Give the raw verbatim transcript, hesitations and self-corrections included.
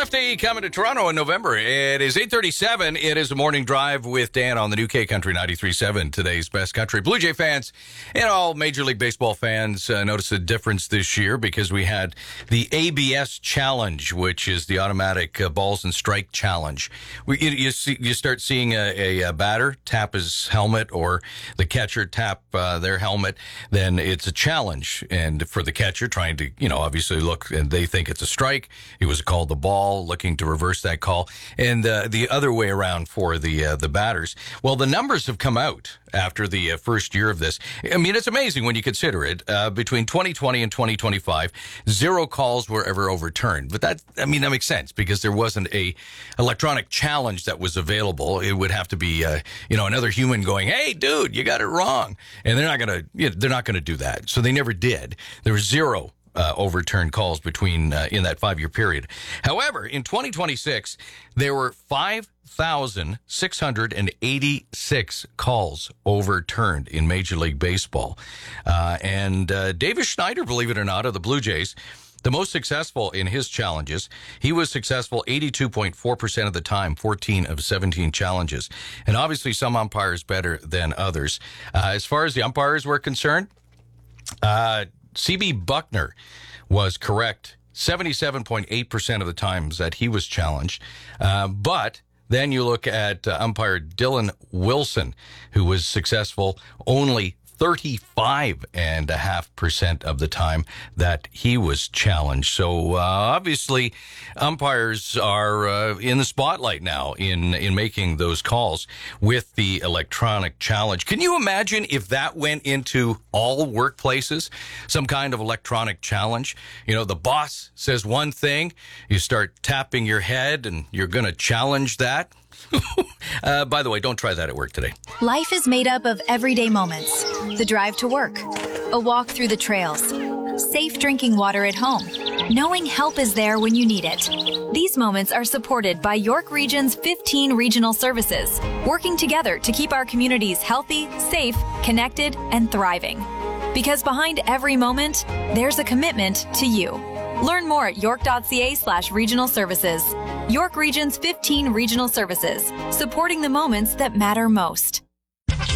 Lefty coming to Toronto in November. It is eight thirty-seven. It is a morning drive with Dan on the new K Country ninety-three point seven, today's best country. Blue Jay fans and all Major League Baseball fans uh, noticed a difference this year because we had the A B S Challenge, which is the automatic uh, balls and strike challenge. We, you, you, see, you start seeing a, a, a batter tap his helmet or the catcher tap uh, their helmet, then it's a challenge. And for the catcher trying to, you know, obviously look, and they think it's a strike. It was called the ball. Looking to reverse that call, and uh, the other way around for the uh, the batters. Well, the numbers have come out after the uh, first year of this. I mean, it's amazing when you consider it. Uh, between twenty twenty and twenty twenty-five, zero calls were ever overturned. But that, I mean, that makes sense because there wasn't a electronic challenge that was available. It would have to be, uh, you know, another human going, "Hey, dude, you got it wrong," and they're not gonna, you know, they're not gonna do that. So they never did. There was zero. Uh, overturned calls between uh, in that five-year period. However, in twenty twenty-six, there were five thousand six hundred eighty-six calls overturned in Major League Baseball. Uh, and uh, Davis Schneider, believe it or not, of the Blue Jays, the most successful in his challenges. He was successful eighty-two point four percent of the time, fourteen of seventeen challenges. And obviously some umpires better than others. Uh, as far as the umpires were concerned, uh, C B Buckner was correct seventy-seven point eight percent of the times that he was challenged. Uh, but then you look at uh, umpire Dylan Wilson, who was successful only thirty-five and a half percent of the time that he was challenged. So uh, obviously umpires are uh, in the spotlight now in, in making those calls with the electronic challenge. Can you imagine if that went into all workplaces, some kind of electronic challenge? You know, the boss says one thing, you start tapping your head and you're going to challenge that. uh, by the way, don't try that at work today. Life is made up of everyday moments. The drive to work, a walk through the trails, safe drinking water at home, knowing help is there when you need it. These moments are supported by York Region's fifteen regional services, working together to keep our communities healthy, safe, connected, and thriving. Because behind every moment, there's a commitment to you. Learn more at york.ca slash regional services. York Region's fifteen regional services, supporting the moments that matter most.